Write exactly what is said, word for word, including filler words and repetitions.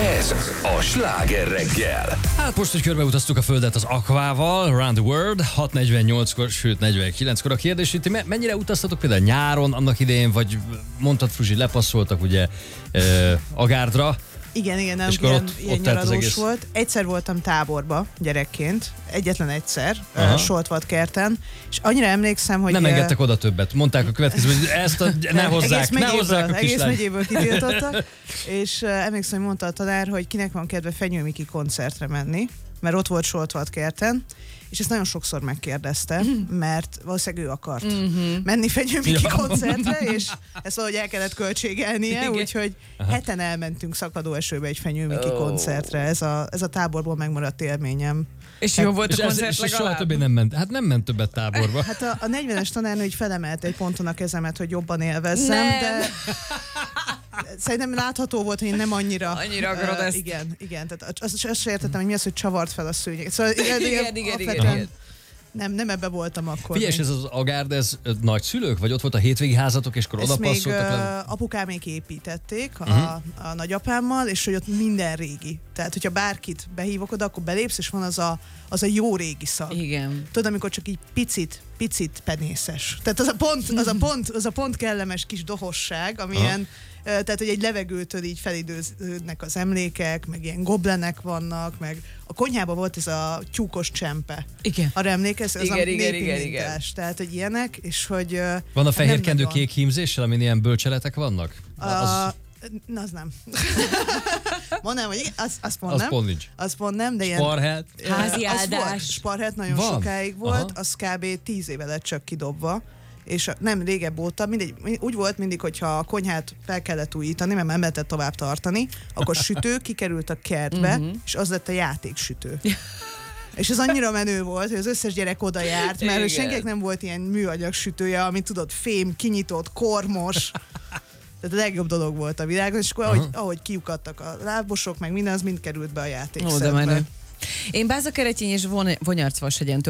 Ez a Sláger reggel. Hát most, hogy körbeutaztuk a földet az Aquával, Around the World, hat negyvennyolckor, sőt negyvenkilenckor. A kérdés, hogy ti mennyire utaztatok például nyáron annak idején, vagy mondtad, Fruzsi, lepasszoltak ugye uh, Agárdra. Igen, igen, nem, és ilyen, ott, ilyen ott nyaralós egész... volt. Egyszer voltam táborba gyerekként, egyetlen egyszer, Aha. uh, Soltvatkerten, és annyira emlékszem, hogy... Nem engedtek oda többet. Mondták a következő, hogy ezt a, ne hozzák, ne hozzák a Egész kislány. megyéből kitiltottak, és uh, emlékszem, hogy mondta a tanár, hogy kinek van kedve Fenyő Miki koncertre menni, mert ott volt Soltvatkerten, és ezt nagyon sokszor megkérdezte, mert valószínűleg ő akart Mm-hmm. menni Fenyő Miki Ja. koncertre, és ezt valahogy el kellett költségelnie, úgyhogy heten elmentünk szakadó esőbe egy Fenyő Miki Oh. koncertre. Ez a, ez a táborból megmaradt élményem. És jó volt És, a ez, koncert és soha legalább? többé nem ment. Hát nem ment többet táborba. Hát a, a negyvenes tanárnő így felemelte egy ponton a kezemet, hogy jobban élvezzem, Nem. de szerintem látható volt, hogy én nem annyira... Annyira akarod ö, ezt. Igen, igen. Tehát azt, azt sem értettem, hogy mi az, hogy csavart fel a szőnyeg. Szóval igen, Igen, igen, igen, igen, alapvetően igen. Nem, nem ebbe voltam akkor. Figyelj, és még. ez az Agárd, ez ö, nagyszülők? Vagy ott volt a hétvégi házatok, és akkor Ezt oda még passzoltak ö, le? apukámék építették a, Uh-huh. a nagyapámmal, és hogy ott minden régi. Tehát, hogyha bárkit behívok oda, akkor belépsz, és van az a, az a jó régi szag. Igen. Tudod, amikor csak így picit, picit penészes. Tehát az a pont, az a pont, az a pont kellemes kis dohosság, ami Aha. ilyen, ö, tehát, hogy egy levegőtől így felidőznek az emlékek, meg ilyen goblenek vannak, meg a konyhában volt ez a tyúkos csempe. Igen. Arra emlékezz? Ez Igen, a igen, népi igen, mintás. igen. Tehát, hogy ilyenek, és hogy... ö, Van a hát fehér nem kendő nagyon. kék hímzéssel, amin ilyen bölcseletek vannak? A, Az, Na, az nem. Mondanám, hogy igen, az, az pont az nem. pont nincs. Az pont nem, de ilyen... Sparhelt? ö, Házi az áldás. volt. Sparhet nagyon Van? sokáig volt, Aha. az kb. tíz éve lett csak kidobva, és a- nem régebb óta, mindegy, úgy volt mindig, hogyha a konyhát fel kellett újítani, mert nem lehetett tovább tartani, akkor sütő kikerült a kertbe, Mhm. és az lett a játéksütő. És ez annyira menő volt, hogy az összes gyerek oda járt, mert hogy Igen. senkinek nem volt ilyen műanyag sütője, ami tudod, fém, kinyitott, kormos. Tehát a legjobb dolog volt a világon, és akkor ahogy, ahogy kiukadtak a lábosok, meg minden, az mind került be a Ó, de játékszerbe. menő. Én Bázakeretyén és Von- Vonyarcvashegyen